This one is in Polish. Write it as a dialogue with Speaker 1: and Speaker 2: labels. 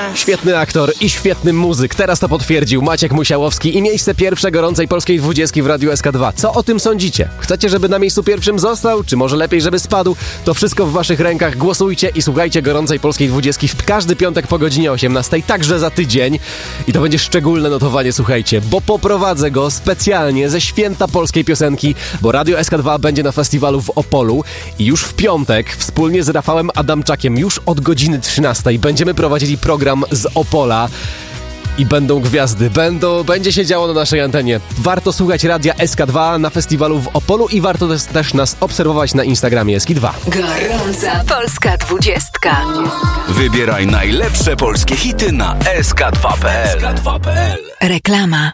Speaker 1: Świetny aktor i świetny muzyk. Teraz to potwierdził Maciek Musiałowski i miejsce pierwsze gorącej polskiej 20 w Radiu SK2. Co o tym sądzicie? Chcecie, żeby na miejscu pierwszym został? Czy może lepiej, żeby spadł? To wszystko w waszych rękach. Głosujcie i słuchajcie gorącej polskiej 20 w każdy piątek po godzinie 18, także za tydzień. I to będzie szczególne notowanie, słuchajcie, bo poprowadzę go specjalnie ze święta polskiej piosenki, bo Radio SK2 będzie na festiwalu w Opolu i już w piątek wspólnie z Rafałem Adamczakiem już od godziny 13 będziemy prowadzili program z Opola i będą gwiazdy, będzie się działo na naszej antenie. Warto słuchać Radia SK2 na festiwalu w Opolu i warto też nas obserwować na Instagramie SK2.
Speaker 2: Gorąca polska 20.
Speaker 3: Wybieraj najlepsze polskie hity na sk2.pl.
Speaker 2: Reklama.